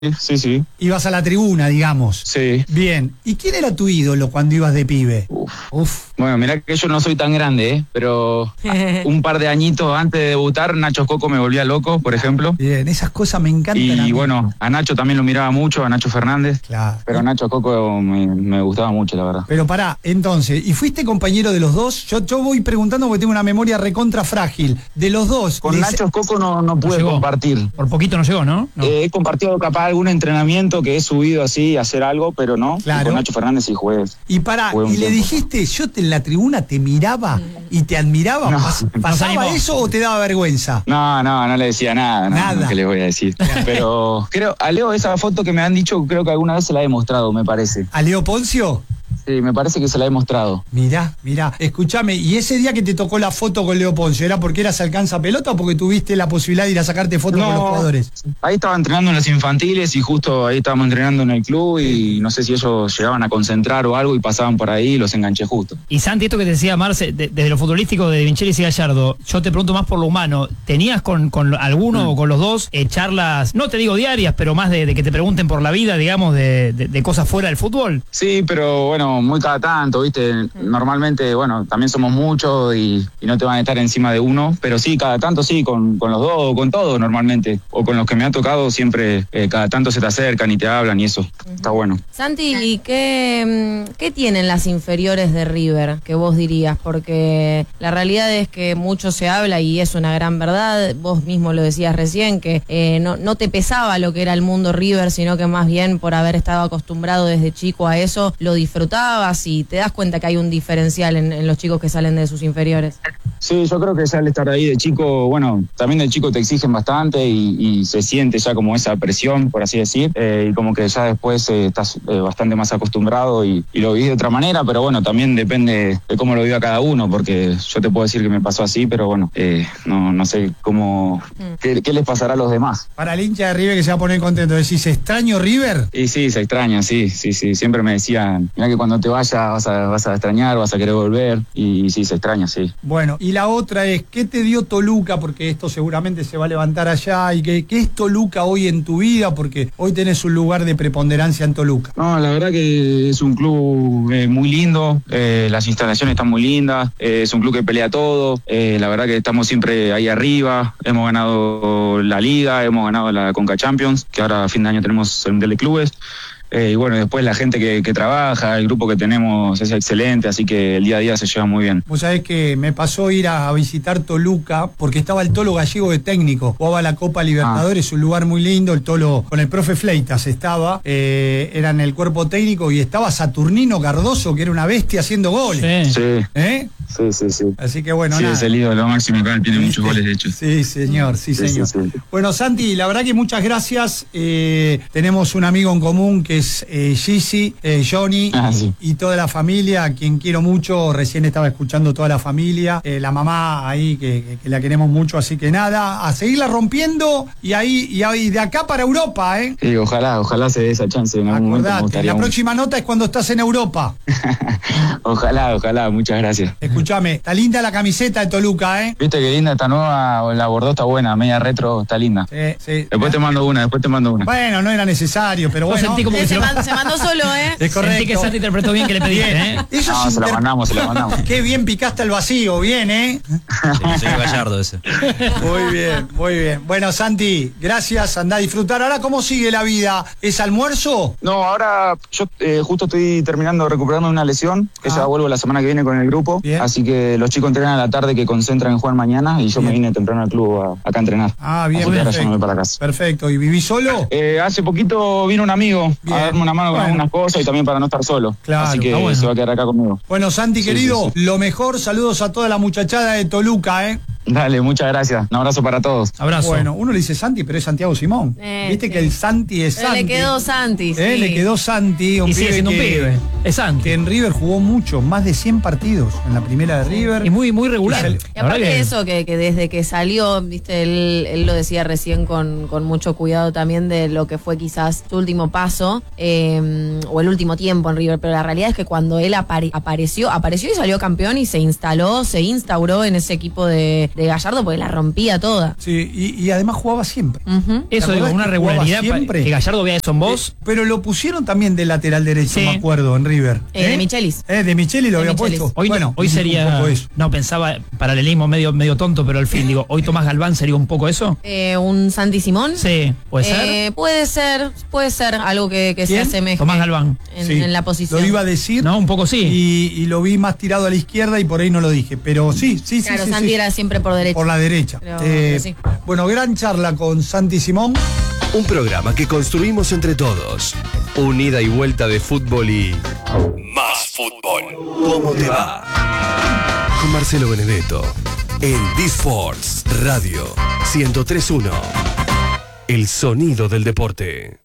sí, sí. Ibas a la tribuna, digamos. Sí. Bien. ¿Y quién era tu ídolo cuando ibas de pibe? Uf. Bueno, mirá que yo no soy tan grande, pero un par de añitos antes de debutar, Nacho Coco me volvía loco, por ejemplo. Bien, esas cosas me encantan. Y bueno, a Nacho también lo miraba mucho, a Nacho Fernández. Claro. Pero Nacho Coco me gustaba mucho, la verdad. Pero pará, entonces, ¿y fuiste compañero de los dos? Yo voy preguntando porque tengo una memoria recontra frágil. De los dos. Con Nacho Coco no pude compartir. Por poquito no llegó, ¿no? He compartido capaz algún entrenamiento que he subido así a hacer algo, pero no. Claro. Y con Nacho Fernández sí jugué. Y pará, jugué un y le tiempo. dijiste, yo en la tribuna te miraba y te admiraba. No. ¿Pasaba eso o te daba vergüenza? No le decía nada. Nada. ¿Qué les voy a decir? Pero creo, a Leo esa foto que me han dicho, creo que alguna vez se la he mostrado, me parece. ¿A Leo Poncio? Sí, me parece que se la he mostrado. Mirá, escúchame, ¿y ese día que te tocó la foto con Leo Poncio, era porque eras alcanza pelota o porque tuviste la posibilidad de ir a sacarte fotos con los jugadores? Ahí estaba entrenando en las infantiles y justo ahí estábamos entrenando en el club y no sé si ellos llegaban a concentrar o algo y pasaban por ahí y los enganché justo. Y Santi, esto que te decía Marce, desde lo futbolístico de Vincelli y Gallardo, yo te pregunto más por lo humano, ¿tenías con alguno o con los dos charlas, no te digo diarias, pero más de que te pregunten por la vida, digamos, de cosas fuera del fútbol? Sí, pero bueno, muy cada tanto, ¿viste? Normalmente, bueno, también somos muchos y no te van a estar encima de uno, pero sí, cada tanto sí, con los dos o con todos normalmente, o con los que me ha tocado siempre, cada tanto se te acercan y te hablan y eso, está bueno. Santi, ¿y qué tienen las inferiores de River, que vos dirías? Porque la realidad es que mucho se habla y es una gran verdad, vos mismo lo decías recién, que no te pesaba lo que era el mundo River, sino que más bien por haber estado acostumbrado desde chico a eso, lo disfrutabas y te das cuenta que hay un diferencial en los chicos que salen de sus inferiores. Sí, yo creo que ya al estar ahí de chico, bueno, también de chico te exigen bastante y se siente ya como esa presión, por así decir, y como que ya después estás bastante más acostumbrado y lo vivís de otra manera, pero bueno, también depende de cómo lo viva cada uno, porque yo te puedo decir que me pasó así, pero bueno, no sé cómo, qué les pasará a los demás. Para el hincha de River que se va a poner contento, ¿decís extraño River? Y sí, se extraña, sí, siempre me decían, mirá que cuando te vayas vas a extrañar, vas a querer volver, y sí, se extraña, sí. Bueno, y la otra es, ¿qué te dio Toluca? Porque esto seguramente se va a levantar allá, y ¿qué es Toluca hoy en tu vida? Porque hoy tenés un lugar de preponderancia en Toluca. No, la verdad que es un club muy lindo, las instalaciones están muy lindas, es un club que pelea todo, la verdad que estamos siempre ahí arriba, hemos ganado la Liga, hemos ganado la Conca Champions, que ahora a fin de año tenemos el Mundial de Clubes. Y bueno, después la gente que trabaja, el grupo que tenemos es excelente, así que el día a día se lleva muy bien. Vos sabés que me pasó ir a visitar Toluca porque estaba el Tolo Gallego de técnico, jugaba la Copa Libertadores, un lugar muy lindo, el Tolo con el profe Fleitas estaba, era en el cuerpo técnico y estaba Saturnino Cardoso, que era una bestia haciendo goles. Sí. Sí. Así que bueno, sí, nada. es el ídolo máximo acá, tiene muchos goles de hecho. Sí, señor, sí, señor. Sí. Bueno, Santi, la verdad que muchas gracias. Tenemos un amigo en común que es Gigi, Johnny y toda la familia, a quien quiero mucho. Recién estaba escuchando toda la familia, la mamá ahí que la queremos mucho, así que nada, a seguirla rompiendo y ahí de acá para Europa, ¿eh? Sí, ojalá se dé esa chance en algún momento. Me gustaría la mucho. próxima nota es cuando estás en Europa. Ojalá, muchas gracias. Escuchame, está linda la camiseta de Toluca, ¿eh? Viste qué linda, esta nueva, la bordó está buena, media retro, está linda. Sí. Después te mando una. Bueno, no era necesario, pero bueno. Sentí como que Se mandó solo, ¿eh? Es correcto. Sentí que Santi interpretó bien que le pediste, ¿eh? Eso No, es se la mandamos. Qué bien picaste el vacío, bien, ¿eh? Sí, Gallardo ese. Muy bien. Bueno, Santi, gracias, andá a disfrutar. Ahora, ¿cómo sigue la vida? ¿Es almuerzo? No, ahora yo justo estoy terminando de recuperarme una lesión, que ya vuelvo la semana que viene con el grupo, bien. Así que los chicos entrenan a la tarde que concentran en jugar mañana y yo me vine temprano al club acá a entrenar. Bien, así que ahora ya me voy para casa. Perfecto, ¿y vivís solo? Hace poquito vino un amigo Bien. a darme una mano con algunas cosas y también para no estar solo. Claro, así que bueno. se va a quedar acá conmigo. Bueno, Santi, querido, lo mejor, saludos a toda la muchachada de Toluca, ¿eh? Dale, muchas gracias. Un abrazo para todos. Abrazo. Bueno, uno le dice Santi, pero es Santiago Simón. Viste que el Santi es Santi. Le quedó Santi, sí. Le quedó Santi, un Y sigue pibe siendo un pibe. Es Santi. que en River jugó mucho, más de 100 partidos en la primera de River. Y muy regular. Y aparte de eso, que desde que salió, viste, él lo decía recién con mucho cuidado también de lo que fue quizás su último paso, o el último tiempo en River, pero la realidad es que cuando él apareció y salió campeón y se instauró en ese equipo de de Gallardo porque la rompía toda. Sí, y además jugaba siempre. Eso digo, una regularidad siempre. que Gallardo vea eso en vos. Pero lo pusieron también de lateral derecho, Sí. me acuerdo, en River. De Michelis. De Micheli lo De había Michelis. puesto. Hoy, bueno, hoy un sería. poco eso. No, pensaba paralelismo medio tonto, pero al fin, digo, hoy Tomás Galván sería un poco eso. Un Santi Simón. Sí, puede ser. Puede ser algo que se ¿Quién? asemeje Tomás Galván. Sí, en la posición. Lo iba a decir. No, un poco sí. Y lo vi más tirado a la izquierda y por ahí no lo dije. Pero sí. Claro, sí, Santi sí. era siempre por derecha. Por la derecha. Pero sí. Bueno, gran charla con Santi Simón. Un programa que construimos entre todos. Una ida y vuelta de fútbol y más fútbol. ¿Cómo te va? Con Marcelo Benedetto en D-Sports Radio 103.1. El sonido del deporte.